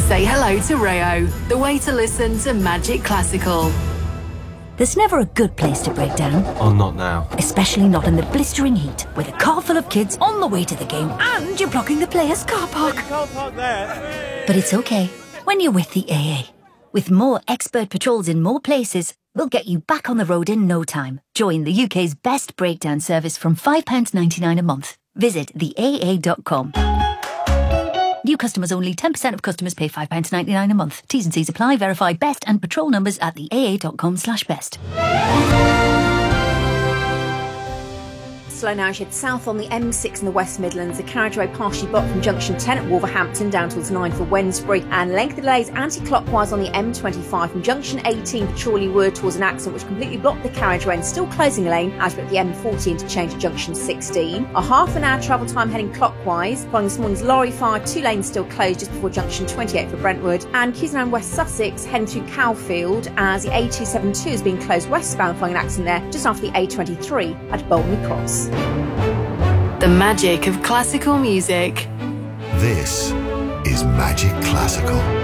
Say hello to Rayo, the way to listen to Magic Classical. There's never a good place to break down. Oh, not now. Especially not in the blistering heat, with a car full of kids on the way to the game and you're blocking the players' car park. You can't park there. But it's okay when you're with the AA. With more expert patrols in more places, we'll get you back on the road in no time. Join the UK's best breakdown service from £5.99 a month. Visit theaa.com. New customers only. 10% of customers pay £5.99 a month. T's and C's apply. Verify best and patrol numbers at theaa.com/best. Slow now as you head south on the M6 in the West Midlands. The carriageway partially blocked from junction 10 at Wolverhampton down towards 9 for Wednesbury, and lengthy delays anti-clockwise on the M25 from junction 18 to Chorleywood towards an accident which completely blocked the carriageway and still closing a lane as with the M40 interchange at junction 16. A half an hour travel time heading clockwise following this morning's lorry fire. 2 lanes still closed just before junction 28 for Brentwood, and Cusenham West Sussex heading through Cowfield as the A272 is being closed westbound following an accident there just after the A23 at Bolney Cross. The magic of classical music. This is Magic Classical.